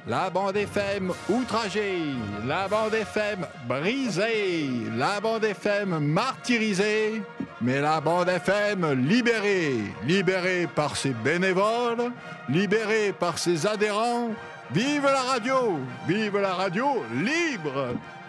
La bande FM outragée, la bande FM brisée, la bande FM martyrisée, mais la bande FM libérée, libérée par ses bénévoles, libérée par ses adhérents. Vive la radio libre!